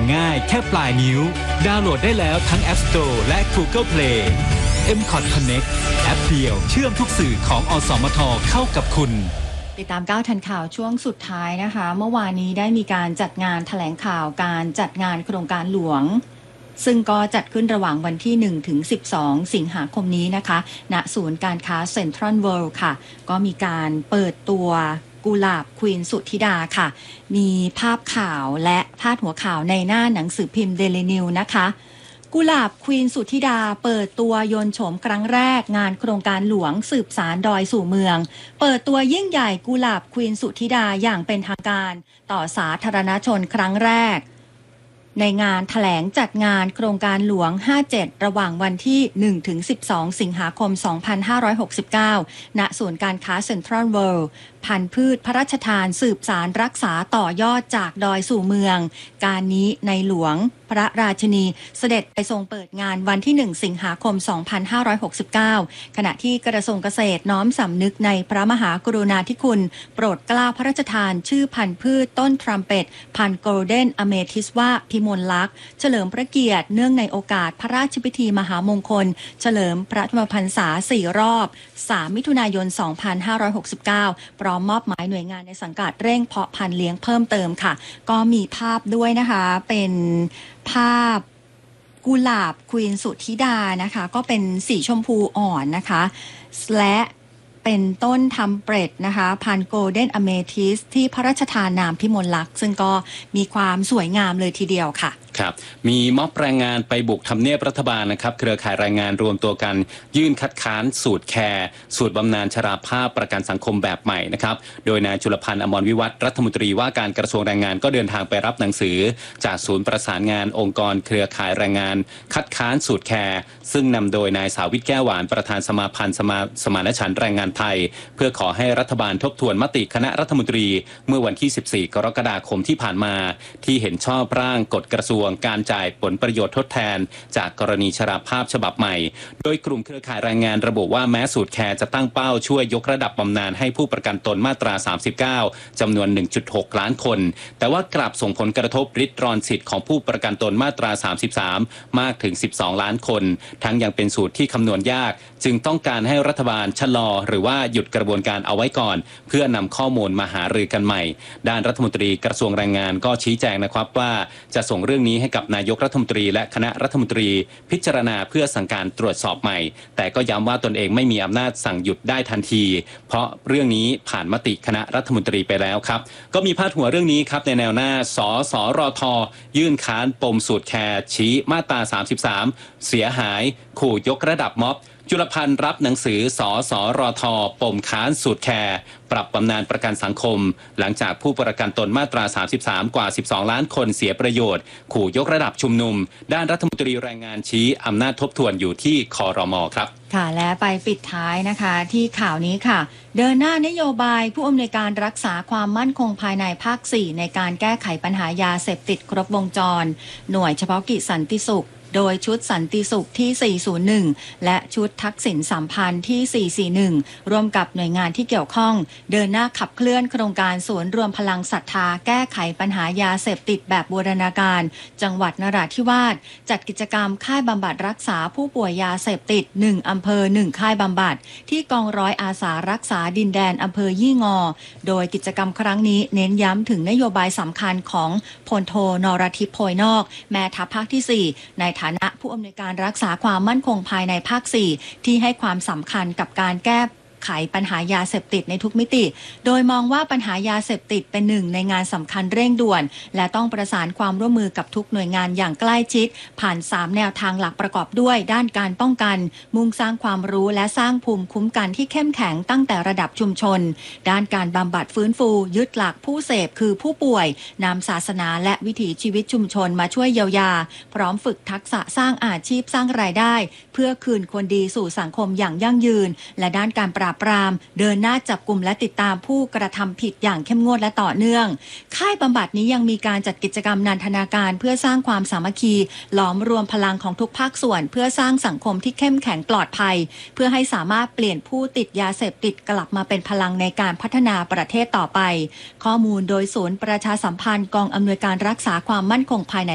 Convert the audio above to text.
ง่ายแค่ปลายนิ้วดาวน์โหลดได้แล้วทั้ง App Store และ Google Play MCOT Connect แอปเดียวเชื่อมทุกสื่อของอสมทเข้ากับคุณติดตาม9ทันข่าวช่วงสุดท้ายนะคะเมื่อวานนี้ได้มีการจัดงานแถลงข่าวการจัดงานโครงการหลวงซึ่งก็จัดขึ้นระหว่างวันที่1ถึง12สิงหาคมนี้นะคะณศูนย์การค้าเซ็นทรัลเวิลด์ค่ะก็มีการเปิดตัวกุหลาบควีนสุธิดาค่ะมีภาพข่าวและพาดหัวข่าวในหน้าหนังสือพิมพ์เดลินิวนะคะกุหลาบควีนสุธิดาเปิดตัวยนต์โฉมครั้งแรกงานโครงการหลวงสืบสารดอยสู่เมืองเปิดตัวยิ่งใหญ่กุหลาบควีนสุธิดาอย่างเป็นทางการต่อสาธารณชนครั้งแรกในงานแถลงจัดงานโครงการหลวง57ระหว่างวันที่1ถึง12สิงหาคม2569ณศูนย์การค้าเซ็นทรัลเวิลด์พันธุ์พืชพระราชทานสืบสารรักษาต่อยอดจากดอยสู่เมืองการนี้ในหลวงพระราชินีเสด็จไปทรงเปิดงานวันที่1สิงหาคม2569ขณะที่กระทรวงเกษตรน้อมสำนึกในพระมหากรุณาธิคุณโปรดเกล้าพระราชทานชื่อพันธุ์พืชต้นทรัมเป็ตพันธุ์โกลเด้นอเมทิสว่าพิมลลักษณ์เฉลิมพระเกียรติเนื่องในโอกาสพระราชพิธีมหามงคลเฉลิมพระชนมพรรษา4รอบ3มิถุนายน2569พร้อมมอบหมายหน่วยงานในสังกัดเร่งเพาะพันธุ์เลี้ยงเพิ่มเติมค่ะก็มีภาพด้วยนะคะเป็นภาพกุหลาบควีนสุธิดานะคะก็เป็นสีชมพูอ่อนนะคะและเป็นต้นทำเปรตนะคะพันธุ์โกลเด้นอเมทิสที่พระราชทานนามพิมลลักษณ์ซึ่งก็มีความสวยงามเลยทีเดียวค่ะครับมีม็อบแรงงานไปบุกทำเนียบรัฐบาลนะครับเครือข่ายแรงงานรวมตัวกันยื่นคัดค้านสูตรแคร์สูตรบำนาญชราภาพประกันสังคมแบบใหม่นะครับโดยนายจุลพันธ์อมรวิวัฒน์รัฐมนตรีว่าการกระทรวงแรงงานก็เดินทางไปรับหนังสือจากศูนย์ประสานงานองค์กรเครือข่ายแรงงานคัดค้านสูตรแคร์ซึ่งนำโดยนายสาวิตแก้วหวานประธานสมาพันธ์สมานฉันท์แรงงานไทยเพื่อขอให้รัฐบาลทบทวนมติคณะรัฐมนตรีเมื่อวันที่14กรกฎาคมที่ผ่านมาที่เห็นชอบร่างกฎกระทรวงการจ่ายผลประโยชน์ทดแทนจากกรณีชราภาพฉบับใหม่โดยกลุ่มเครือข่ายแรงงานระบุว่าแม้สูตรแคร์จะตั้งเป้าช่วยยกระดับบำนาญให้ผู้ประกันตนมาตรา39จำนวน 1.6 ล้านคนแต่ว่ากลับส่งผลกระทบริดรอนสิทธิ์ของผู้ประกันตนมาตรา33มากถึง12ล้านคนทั้งยังเป็นสูตรที่คำนวณยากจึงต้องการให้รัฐบาลชะลอหรือว่าหยุดกระบวนการเอาไว้ก่อนเพื่อนำข้อมูลมาหารือกันใหม่ด้านรัฐมนตรีกระทรวงแรงงานก็ชี้แจงนะครับว่าจะส่งเรื่องนี้ให้กับนายกรัฐมนตรีและคณะรัฐมนตรีพิจารณาเพื่อสั่งการตรวจสอบใหม่แต่ก็ย้ำว่าตนเองไม่มีอำนาจสั่งหยุดได้ทันทีเพราะเรื่องนี้ผ่านมติคณะรัฐมนตรีไปแล้วครับก็มีพาดหัวเรื่องนี้ครับในแนวหน้าสสรทยื่นค้านปมสูตรแคร์ชี้มาตรา33เสียหายขู่ยกระดับม็อบจุลพันธ์รับหนังสือสสรทปมค้านสูตรแคร์ปรับบำนาญประกันสังคมหลังจากผู้ประกันตนมาตรา33กว่า12ล้านคนเสียประโยชน์ขู่ยกระดับชุมนุมด้านรัฐมนตรีแรงงานชี้อำนาจทบทวนอยู่ที่ครม.ครับค่ะและไปปิดท้ายนะคะที่ข่าวนี้ค่ะเดินหน้านโยบายผู้อำนวยการรักษาความมั่นคงภายในภาค4ในการแก้ไขปัญหายาเสพติดครบวงจรหน่วยเฉพาะกิจสันติสุขโดยชุดสันติสุขที่401และชุดทักษิณสัมพันธ์ที่441ร่วมกับหน่วยงานที่เกี่ยวข้องเดินหน้าขับเคลื่อนโครงการศูนย์รวมพลังศรัทธาแก้ไขปัญหายาเสพติดแบบบูรณาการจังหวัดนราธิวาสจัดกิจกรรมค่ายบำบัดรักษาผู้ป่วยยาเสพติด1อำเภอ1ค่ายบำบัดที่กองร้อยอาสารักษาดินแดนอำเภอยี่งอโดยกิจกรรมครั้งนี้เน้นย้ำถึงนโยบายสำคัญของพลโทนรทิพย์โพยนอกแม่ทัพภาคที่4ในฐานะผู้อำนวยการรักษาความมั่นคงภายในภาค4ที่ให้ความสำคัญกับการแก้ไขปัญหายาเสพติดในทุกมิติโดยมองว่าปัญหายาเสพติดเป็นหนึ่งในงานสำคัญเร่งด่วนและต้องประสานความร่วมมือกับทุกหน่วยงานอย่างใกล้ชิดผ่าน3แนวทางหลักประกอบด้วยด้านการป้องกันมุ่งสร้างความรู้และสร้างภูมิคุ้มกันที่เข้มแข็งตั้งแต่ระดับชุมชนด้านการบำบัดฟื้นฟูยึดหลักผู้เสพคือผู้ป่วยนำศาสนาและวิถีชีวิตชุมชนมาช่วยเยียวยาพร้อมฝึกทักษะสร้างอาชีพสร้างรายได้เพื่อคืนคนดีสู่สังคมอย่างยั่งยืนและด้านการปราบปรามเดินหน้าจับกลุ่มและติดตามผู้กระทำผิดอย่างเข้มงวดและต่อเนื่องค่ายบำบัดนี้ยังมีการจัดกิจกรรมนันทนาการเพื่อสร้างความสามัคคีหลอมรวมพลังของทุกภาคส่วนเพื่อสร้างสังคมที่เข้มแข็งปลอดภัยเพื่อให้สามารถเปลี่ยนผู้ติดยาเสพติดกลับมาเป็นพลังในการพัฒนาประเทศต่อไปข้อมูลโดยศูนย์ประชาสัมพันธ์กองอำนวยการรักษาความมั่นคงภายใน